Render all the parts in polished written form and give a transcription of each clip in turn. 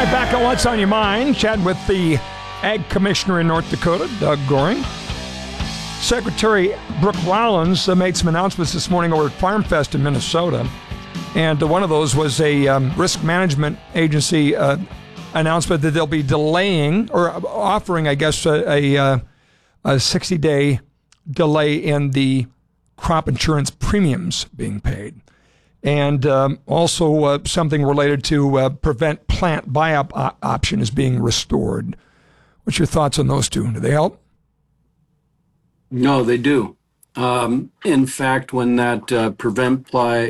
right, back on What's on Your Mind. Chatting with the Ag Commissioner in North Dakota, Doug Goring. Secretary Brooke Rollins made some announcements this morning over at Farm Fest in Minnesota. And one of those was a risk management agency announcement that they'll be delaying or offering, I guess, a 60-day delay in the crop insurance premiums being paid. And also something related to prevent plant buy-up option is being restored. What's your thoughts on those two? Do they help? No, they do. In fact, when that prevent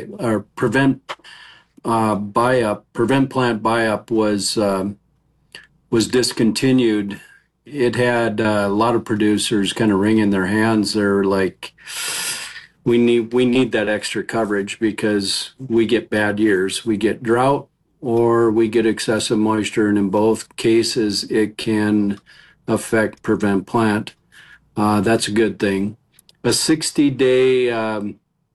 plant buy-up was discontinued, it had a lot of producers kind of wringing their hands. They're like, we need that extra coverage because we get bad years. We get drought or we get excessive moisture, and in both cases, it can affect prevent plant. That's a good thing. A 60-day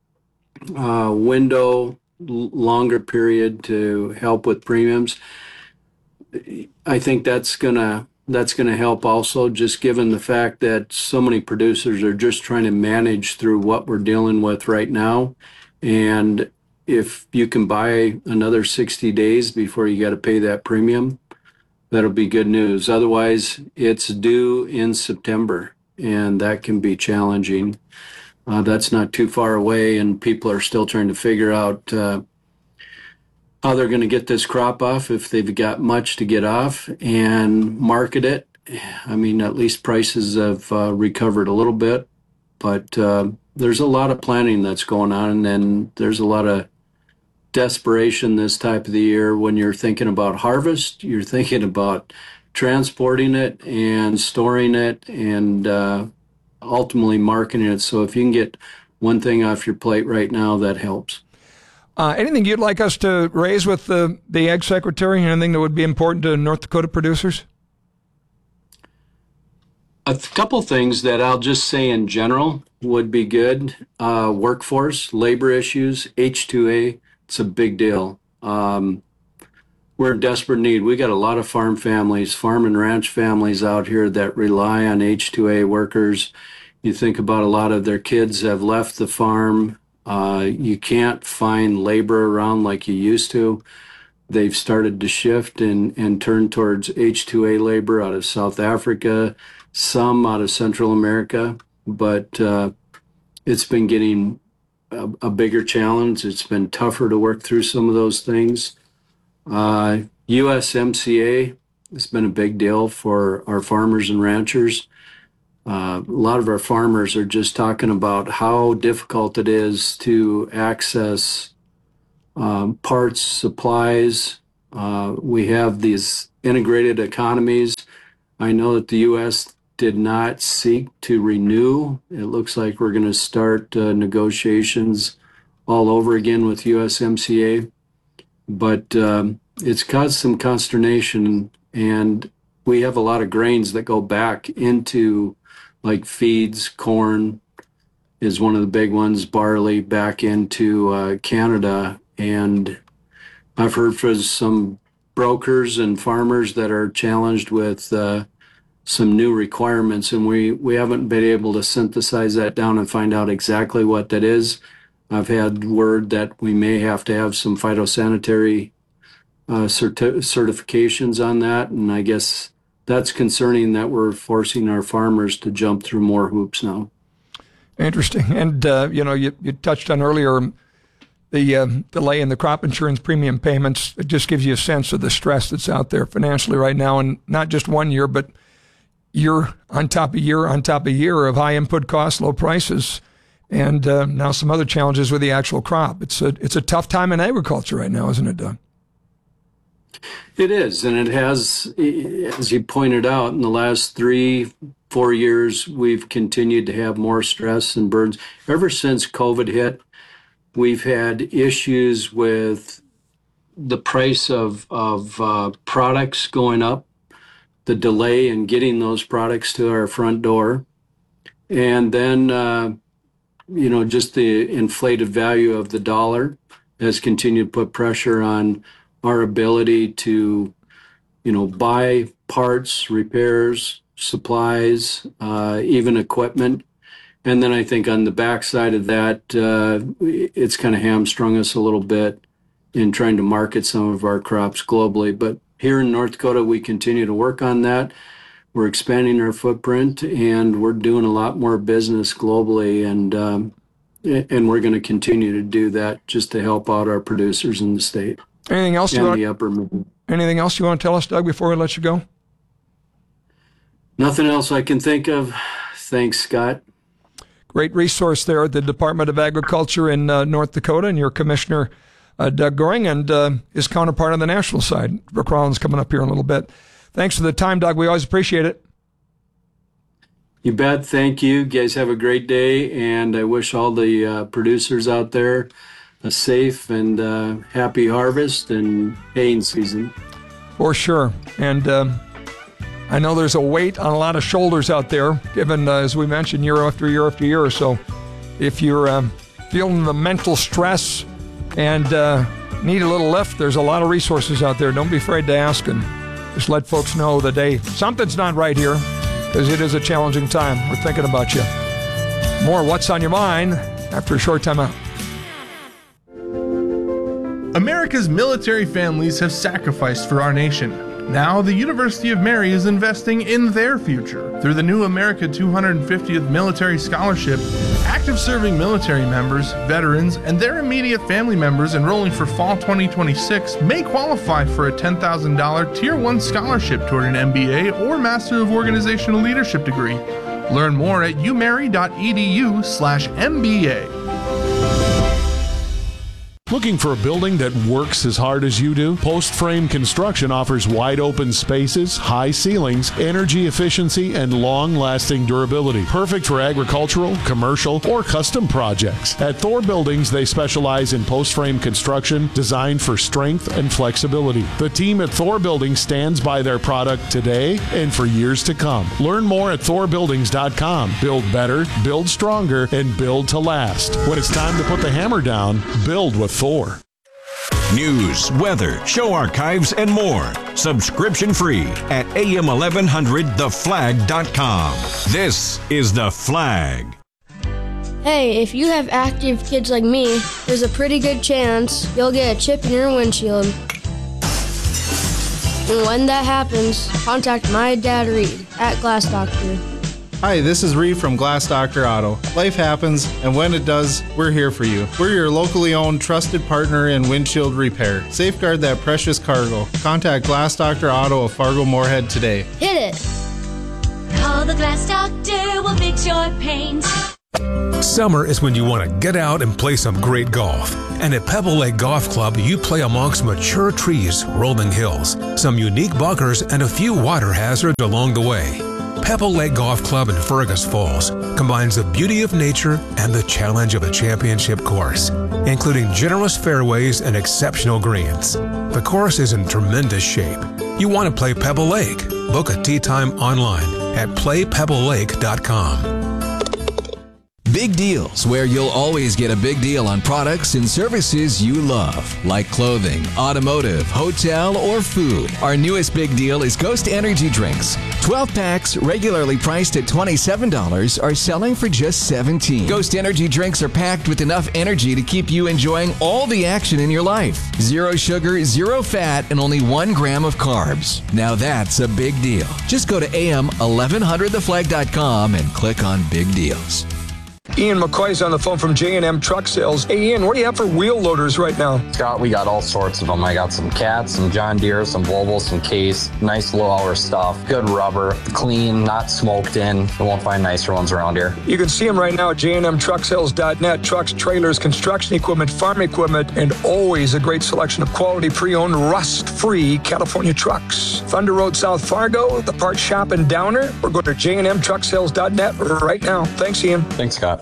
window, longer period to help with premiums, I think that's gonna help also, just given the fact that so many producers are just trying to manage through what we're dealing with right now. And if you can buy another 60 days before you got to pay that premium, that'll be good news. Otherwise, it's due in September, and that can be challenging. That's not too far away, and people are still trying to figure out how they're going to get this crop off, if they've got much to get off, and market it. I mean, at least prices have recovered a little bit, but there's a lot of planning that's going on, and there's a lot of desperation this type of the year. When you're thinking about harvest, you're thinking about transporting it and storing it and ultimately marketing it. So if you can get one thing off your plate right now, that helps. Anything you'd like us to raise with the Ag Secretary? Anything that would be important to North Dakota producers? A couple things that I'll just say in general would be good. Workforce, labor issues, H-2A, it's a big deal. We're in desperate need. We got a lot of farm and ranch families out here that rely on H-2A workers. You think about a lot of their kids have left the farm. You can't find labor around like you used to. They've started to shift and turn towards H-2A labor out of South Africa, some out of Central America, but it's been getting a bigger challenge. It's been tougher to work through some of those things. USMCA has been a big deal for our farmers and ranchers. A lot of our farmers are just talking about how difficult it is to access parts, supplies. We have these integrated economies. I know that the U.S. did not seek to renew. It looks like we're going to start negotiations all over again with USMCA. But it's caused some consternation, and we have a lot of grains that go back into, like feeds. Corn is one of the big ones, barley back into Canada. And I've heard from some brokers and farmers that are challenged with some new requirements, and we haven't been able to synthesize that down and find out exactly what that is. I've had word that we may have to have some phytosanitary certifications on that, and I guess that's concerning that we're forcing our farmers to jump through more hoops now. Interesting. And, you touched on earlier the delay in the crop insurance premium payments. It just gives you a sense of the stress that's out there financially right now, and not just 1 year, but year on top of year on top of year of high input costs, low prices, and now some other challenges with the actual crop. It's a tough time in agriculture right now, isn't it, Doug? It is, and it has, as you pointed out, in the last 3-4 years, we've continued to have more stress and burdens. Ever since COVID hit, we've had issues with the price of products going up, the delay in getting those products to our front door, and then just the inflated value of the dollar has continued to put pressure on our ability to buy parts, repairs, supplies, even equipment. And then I think on the backside of that, it's kind of hamstrung us a little bit in trying to market some of our crops globally. But here in North Dakota, we continue to work on that. We're expanding our footprint, and we're doing a lot more business globally, and we're going to continue to do that just to help out our producers in the state. Anything else Anything else you want to tell us, Doug, before we let you go? Nothing else I can think of. Thanks, Scott. Great resource there at the Department of Agriculture in North Dakota, and your commissioner, Doug Goring, and his counterpart on the national side, Brooke Rollins, coming up here in a little bit. Thanks for the time, Doug. We always appreciate it. You bet. Thank you. You guys have a great day, and I wish all the producers out there a safe and happy harvest and haying season. For sure. And I know there's a weight on a lot of shoulders out there, given, as we mentioned, year after year after year. So if you're feeling the mental stress and need a little lift, there's a lot of resources out there. Don't be afraid to ask, and just let folks know that, hey, something's not right here, because it is a challenging time. We're thinking about you. More What's on Your Mind after a short time out. America's military families have sacrificed for our nation. Now, the University of Mary is investing in their future. Through the new America 250th Military Scholarship, active serving military members, veterans, and their immediate family members enrolling for fall 2026 may qualify for a $10,000 Tier 1 scholarship toward an MBA or Master of Organizational Leadership degree. Learn more at umary.edu/MBA. Looking for a building that works as hard as you do? Post Frame Construction offers wide open spaces, high ceilings, energy efficiency, and long-lasting durability. Perfect for agricultural, commercial, or custom projects. At Thor Buildings, they specialize in post frame construction designed for strength and flexibility. The team at Thor Buildings stands by their product today and for years to come. Learn more at thorbuildings.com. Build better, build stronger, and build to last. When it's time to put the hammer down, build with Thor. News, weather, show archives, and more. Subscription free at am1100theflag.com. This is The Flag. Hey, if you have active kids like me, there's a pretty good chance you'll get a chip in your windshield. And when that happens, contact my dad Reed at Glass Doctor. Hi, this is Reed from Glass Doctor Auto. Life happens, and when it does, we're here for you. We're your locally owned, trusted partner in windshield repair. Safeguard that precious cargo. Contact Glass Doctor Auto of Fargo-Moorhead today. Hit it! Call the Glass Doctor, we'll fix your paint. Summer is when you want to get out and play some great golf. And at Pebble Lake Golf Club, you play amongst mature trees, rolling hills, some unique bunkers, and a few water hazards along the way. Pebble Lake Golf Club in Fergus Falls combines the beauty of nature and the challenge of a championship course, including generous fairways and exceptional greens. The course is in tremendous shape. You want to play Pebble Lake? Book a tee time online at playpebblelake.com. Big Deals, where you'll always get a big deal on products and services you love, like clothing, automotive, hotel, or food. Our newest big deal is Ghost Energy Drinks. 12 packs, regularly priced at $27, are selling for just $17. Ghost Energy Drinks are packed with enough energy to keep you enjoying all the action in your life. 0 sugar, 0 fat, and only 1 gram of carbs. Now that's a big deal. Just go to am1100theflag.com and click on Big Deals. Ian McCoy's on the phone from J&M Truck Sales. Hey, Ian, what do you have for wheel loaders right now? Scott, we got all sorts of them. I got some Cats, some John Deere, some Volvo, some Case. Nice low-hour stuff. Good rubber. Clean, not smoked in. You won't find nicer ones around here. You can see them right now at jnmtrucksales.net. Trucks, trailers, construction equipment, farm equipment, and always a great selection of quality pre-owned, rust-free California trucks. Thunder Road, South Fargo, the parts shop in Downer, or go to jnmtrucksales.net right now. Thanks, Ian. Thanks, Scott.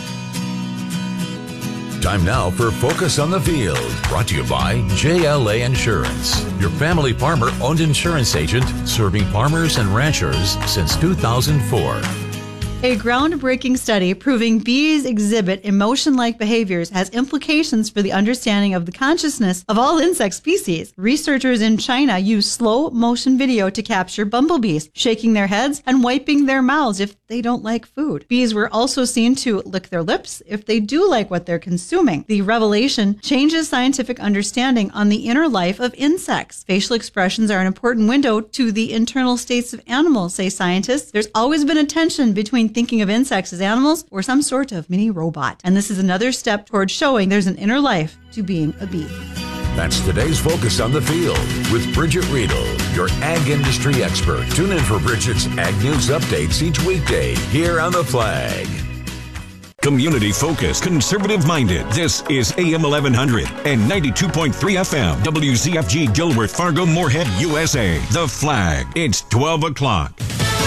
Time now for Focus on the Field, brought to you by JLA Insurance, your family farmer-owned insurance agent serving farmers and ranchers since 2004. A groundbreaking study proving bees exhibit emotion-like behaviors has implications for the understanding of the consciousness of all insect species. Researchers in China use slow-motion video to capture bumblebees, shaking their heads and wiping their mouths if they don't like food. Bees were also seen to lick their lips if they do like what they're consuming. The revelation changes scientific understanding on the inner life of insects. Facial expressions are an important window to the internal states of animals, say scientists. There's always been a tension between thinking of insects as animals or some sort of mini robot. And this is another step towards showing there's an inner life to being a bee. That's today's Focus on the Field with Bridget Riedel, your ag industry expert. Tune in for Bridget's Ag News updates each weekday here on The Flag. Community focused, conservative minded. This is AM 1100 and 92.3 FM. WZFG Gilworth, Fargo, Moorhead, USA. The Flag. It's 12 o'clock.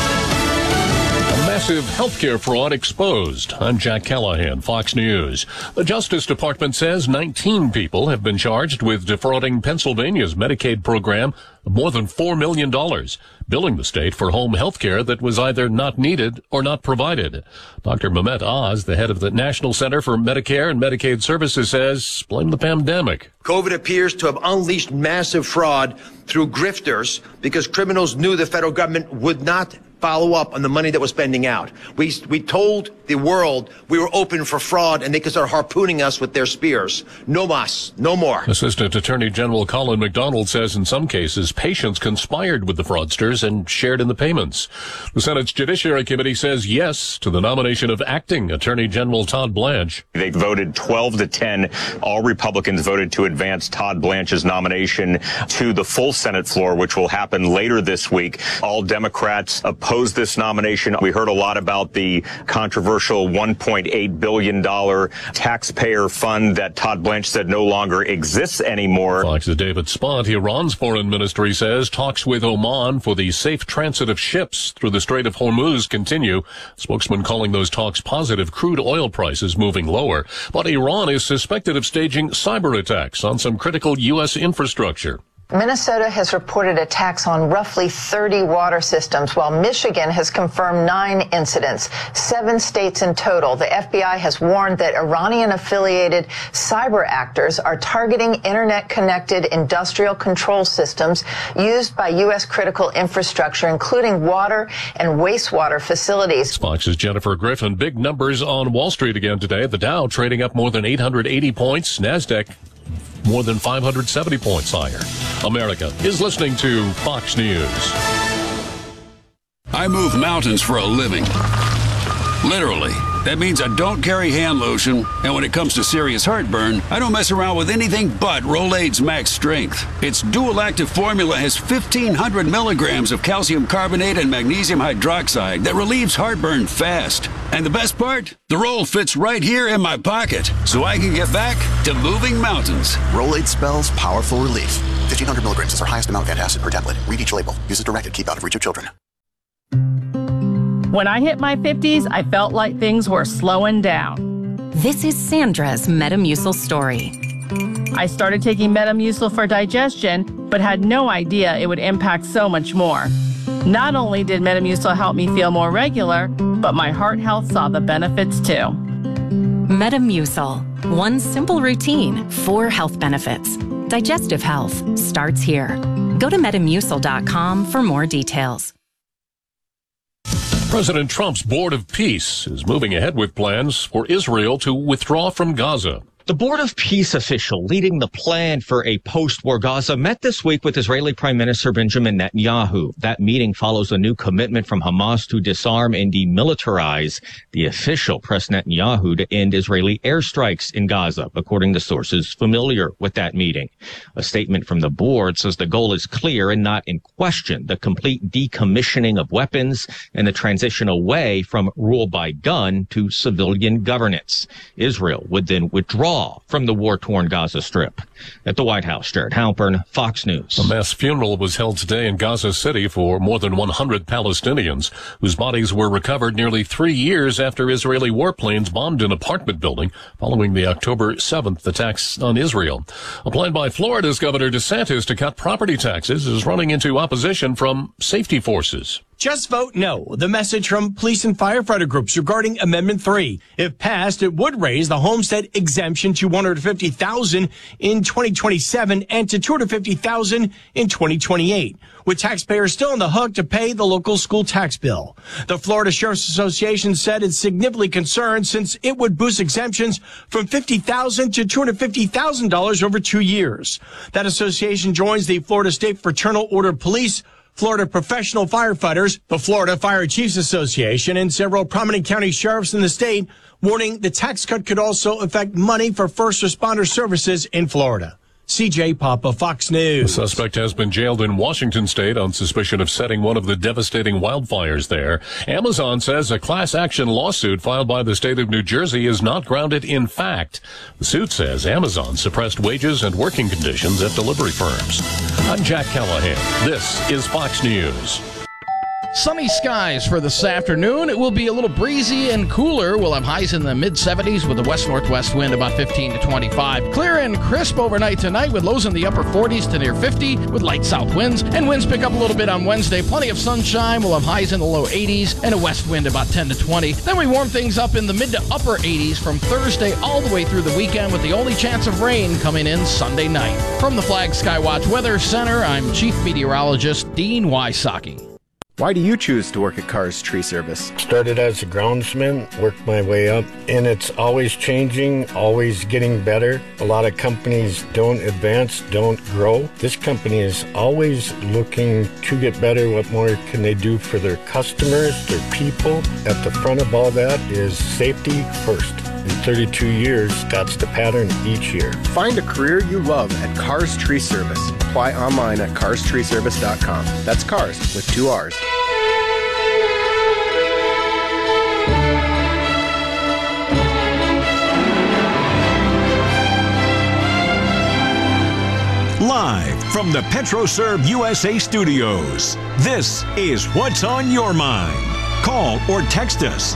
Massive healthcare fraud exposed. I'm Jack Callahan, Fox News. The Justice Department says 19 people have been charged with defrauding Pennsylvania's Medicaid program of more than $4 million, billing the state for home health care that was either not needed or not provided. Dr. Mehmet Oz, the head of the National Center for Medicare and Medicaid Services, says blame the pandemic. COVID appears to have unleashed massive fraud through grifters because criminals knew the federal government would not follow up on the money that was spending out. We told the world we were open for fraud and they could start harpooning us with their spears. No mas, no more. Assistant Attorney General Colin McDonald says in some cases patients conspired with the fraudsters and shared in the payments. The Senate's Judiciary Committee says yes to the nomination of acting Attorney General Todd Blanche. They voted 12-10. All Republicans voted to advance Todd Blanche's nomination to the full Senate floor, which will happen later this week. All Democrats opposed this nomination. We heard a lot about the controversial $1.8 billion taxpayer fund that Todd Blanche said no longer exists anymore. Fox's David Spott, Iran's foreign ministry says talks with Oman for the safe transit of ships through the Strait of Hormuz continue. Spokesman calling those talks positive, crude oil prices moving lower. But Iran is suspected of staging cyber attacks on some critical U.S. infrastructure. Minnesota has reported attacks on roughly 30 water systems, while Michigan has confirmed 9 incidents, 7 states in total. The FBI has warned that Iranian-affiliated cyber actors are targeting internet-connected industrial control systems used by U.S. critical infrastructure, including water and wastewater facilities. Fox's Jennifer Griffin. Big numbers on Wall Street again today. The Dow trading up more than 880 points. NASDAQ more than 570 points higher. America is listening to Fox News. I move mountains for a living. Literally. That means I don't carry hand lotion, and when it comes to serious heartburn, I don't mess around with anything but Rolaids Max Strength. Its dual-active formula has 1,500 milligrams of calcium carbonate and magnesium hydroxide that relieves heartburn fast. And the best part? The roll fits right here in my pocket, so I can get back to moving mountains. Rolaids spells powerful relief. 1,500 milligrams is our highest amount of antacid per tablet. Read each label. Use as directed. Keep out of reach of children. When I hit my 50s, I felt like things were slowing down. This is Sandra's Metamucil story. I started taking Metamucil for digestion, but had no idea it would impact so much more. Not only did Metamucil help me feel more regular, but my heart health saw the benefits too. Metamucil. One simple routine, 4 health benefits. Digestive health starts here. Go to Metamucil.com for more details. President Trump's Board of Peace is moving ahead with plans for Israel to withdraw from Gaza. The Board of Peace official leading the plan for a post-war Gaza met this week with Israeli Prime Minister Benjamin Netanyahu. That meeting follows a new commitment from Hamas to disarm and demilitarize. The official pressed Netanyahu to end Israeli airstrikes in Gaza, according to sources familiar with that meeting. A statement from the board says the goal is clear and not in question: the complete decommissioning of weapons and the transition away from rule by gun to civilian governance. Israel would then withdraw from the war-torn Gaza Strip. At the White House, Jared Halpern, Fox News. A mass funeral was held today in Gaza City for more than 100 Palestinians whose bodies were recovered nearly 3 years after Israeli warplanes bombed an apartment building following the October 7th attacks on Israel. A plan by Florida's Governor DeSantis to cut property taxes is running into opposition from safety forces. Just vote no. The message from police and firefighter groups regarding Amendment 3. If passed, it would raise the homestead exemption to $150,000 in 2027 and to $250,000 in 2028, with taxpayers still on the hook to pay the local school tax bill. The Florida Sheriff's Association said it's significantly concerned since it would boost exemptions from $50,000 to $250,000 over 2 years. That association joins the Florida State Fraternal Order of Police, Florida Professional Firefighters, the Florida Fire Chiefs Association, and several prominent county sheriffs in the state, warning the tax cut could also affect money for first responder services in Florida. CJ Papa, Fox News. The suspect has been jailed in Washington state on suspicion of setting one of the devastating wildfires there. Amazon says a class action lawsuit filed by the state of New Jersey is not grounded in fact. The suit says Amazon suppressed wages and working conditions at delivery firms. I'm Jack Callahan. This is Fox News. Sunny skies for this afternoon. It will be a little breezy and cooler. We'll have highs in the mid-70s with a west-northwest wind about 15 to 25. Clear and crisp overnight tonight with lows in the upper 40s to near 50 with light south winds. And winds pick up a little bit on Wednesday. Plenty of sunshine. We'll have highs in the low 80s and a west wind about 10 to 20. Then we warm things up in the mid to upper 80s from Thursday all the way through the weekend with the only chance of rain coming in Sunday night. From the Flag Skywatch Weather Center, I'm Chief Meteorologist Dean Wysocki. Why do you choose to work at Carr's Tree Service? Started as a groundsman, worked my way up, and it's always changing, always getting better. A lot of companies don't advance, don't grow. This company is always looking to get better. What more can they do for their customers, their people? At the front of all that is safety first. In 32 years, that's the pattern each year. Find a career you love at Carr's Tree Service. Apply online at carstreeservice.com. That's Cars with 2 R's. Live from the PetroServe USA studios, this is What's on Your Mind. Call or text us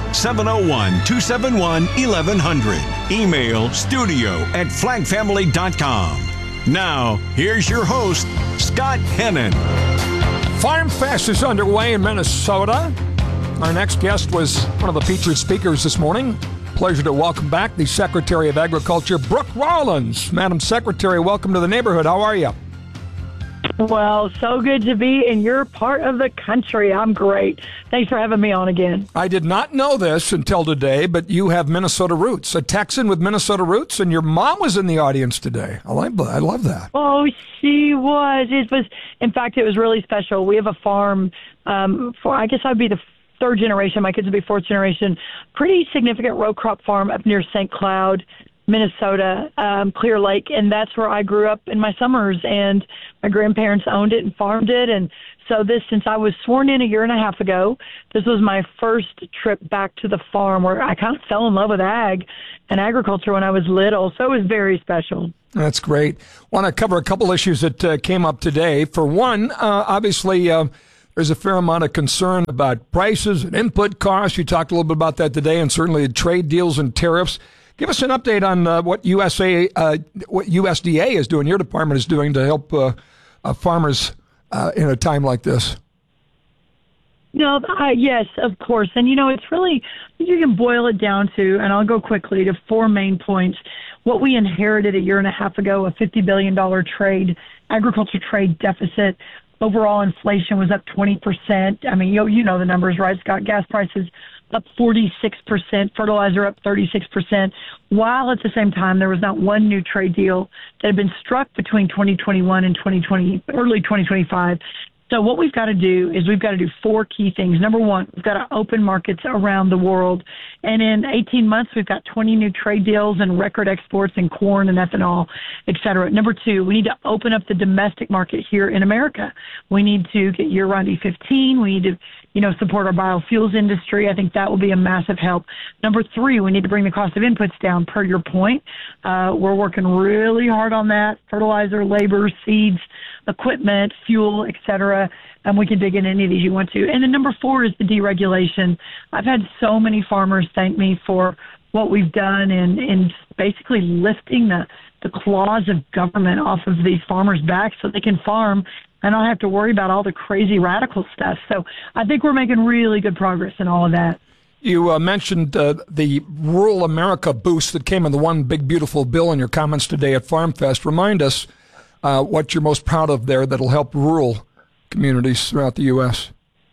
701-271-1100. Email studio@flagfamily.com. Now, here's your host, Scott Hennon. Farm Fest is underway in Minnesota. Our next guest was one of the featured speakers this morning. Pleasure to welcome back the Secretary of Agriculture, Brooke Rollins. Madam Secretary, welcome to the neighborhood. How are you? Well, so good to be in your part of the country. I'm great. Thanks for having me on again. I did not know this until today, but you have Minnesota roots, a Texan with Minnesota roots, and your mom was in the audience today. I love that. Oh, she was. In fact, it was really special. We have a farm I guess I'd be the third generation. My kids would be fourth generation. Pretty significant row crop farm up near St. Cloud, Minnesota, Clear Lake, and that's where I grew up in my summers, and my grandparents owned it and farmed it. And so since I was sworn in a year and a half ago, this was my first trip back to the farm where I kind of fell in love with ag and agriculture when I was little. So it was very special. That's great. Want to cover a couple issues that came up today. For one, obviously, there's a fair amount of concern about prices and input costs. You talked a little bit about that today, and certainly trade deals and tariffs. Give us an update on what USDA is doing, your department is doing to help farmers in a time like this. No, yes, of course. And, it's really, you can boil it down to, and I'll go quickly, to 4 main points. What we inherited a year and a half ago, a $50 billion agriculture trade deficit. Overall inflation was up 20%. I mean, you know the numbers, right, Scott? Gas prices up 46%, fertilizer up 36%, while at the same time there was not one new trade deal that had been struck between 2021 and early 2025. So what we've got to do is we've got to do 4 key things. Number one, we've got to open markets around the world. And in 18 months, we've got 20 new trade deals and record exports in corn and ethanol, et cetera. Number 2, we need to open up the domestic market here in America. We need to get year-round E15. We need to, support our biofuels industry. I think that will be a massive help. Number 3, we need to bring the cost of inputs down, per your point. We're working really hard on that. Fertilizer, labor, seeds, equipment, fuel, et cetera. And we can dig into any of these you want to. And then number 4 is the deregulation. I've had so many farmers thank me for what we've done in basically lifting the claws of government off of these farmers' backs so they can farm I don't have to worry about all the crazy radical stuff. So I think we're making really good progress in all of that. You mentioned the Rural America boost that came in the One Big Beautiful Bill in your comments today at Farm Fest. Remind us what you're most proud of there that'll help rural communities throughout the U.S.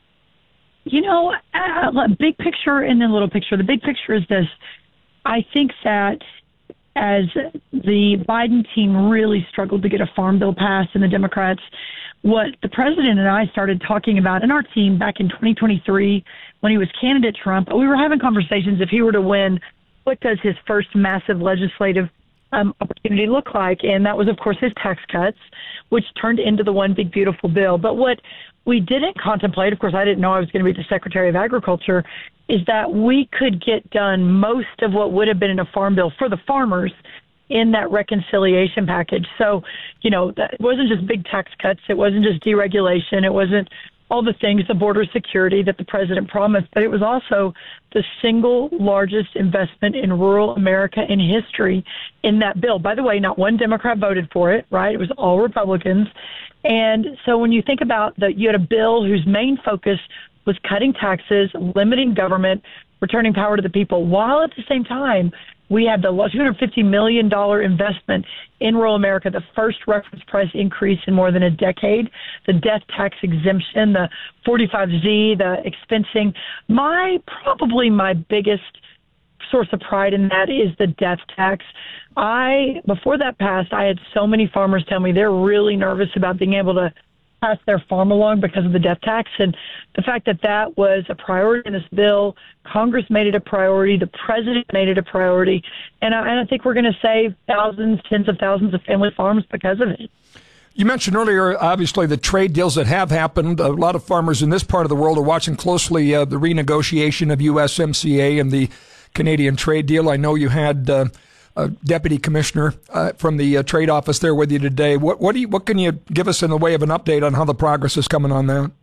Big picture and then little picture. The big picture is this. I think that as the Biden team really struggled to get a farm bill passed and the Democrats, what the president and I started talking about in our team back in 2023 when he was candidate Trump, we were having conversations if he were to win, what does his first massive legislative opportunity look like? And that was, of course, his tax cuts, which turned into the One Big Beautiful Bill. But what we didn't contemplate, of course, I didn't know I was going to be the Secretary of Agriculture, is that we could get done most of what would have been in a farm bill for the farmers in that reconciliation package. So, that it wasn't just big tax cuts. It wasn't just deregulation. It wasn't all the things, the border security that the president promised, but it was also the single largest investment in rural America in history in that bill. By the way, not one Democrat voted for it, right? It was all Republicans. And so when you think about you had a bill whose main focus was cutting taxes, limiting government, returning power to the people, while at the same time, we had the $250 million investment in rural America, the first reference price increase in more than a decade, the death tax exemption, the 45Z, the expensing. Probably my biggest source of pride in that is the death tax. Before that passed, I had so many farmers tell me they're really nervous about being able to pass their farm along because of the death tax. And the fact that was a priority in this bill, Congress made it a priority, the president made it a priority, and I think we're going to save thousands, tens of thousands of family farms because of it. You mentioned earlier, obviously, the trade deals that have happened. A lot of farmers in this part of the world are watching closely the renegotiation of USMCA and the Canadian trade deal. I know you had a deputy commissioner from the trade office there with you today. What can you give us in the way of an update on how the progress is coming on that?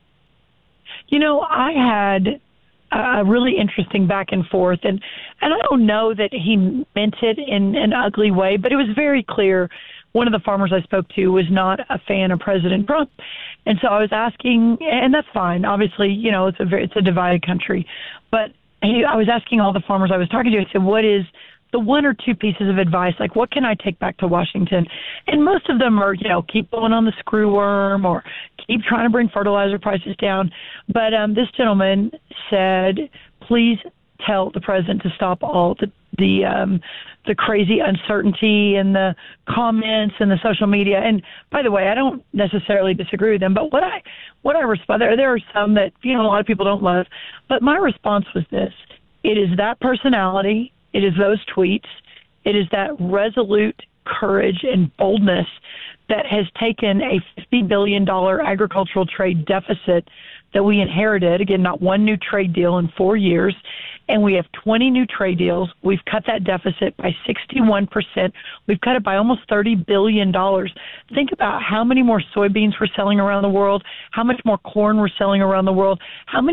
I had a really interesting back and forth, and I don't know that he meant it in an ugly way, but it was very clear. One of the farmers I spoke to was not a fan of President Trump, and so I was asking, and that's fine. Obviously, it's a divided country, but I was asking all the farmers I was talking to. I said, "What is the one or two pieces of advice, like what can I take back to Washington?" And most of them are, keep going on the screwworm or keep trying to bring fertilizer prices down. But this gentleman said, please tell the president to stop all the crazy uncertainty and the comments and the social media. And by the way, I don't necessarily disagree with them, but what I respond, there are some that, a lot of people don't love, but my response was this: it is that personality, it is those tweets, it is that resolute courage and boldness that has taken a $50 billion agricultural trade deficit that we inherited. Again, not one new trade deal in 4 years. And we have 20 new trade deals. We've cut that deficit by 61%. We've cut it by almost $30 billion. Think about how many more soybeans we're selling around the world, how much more corn we're selling around the world, how many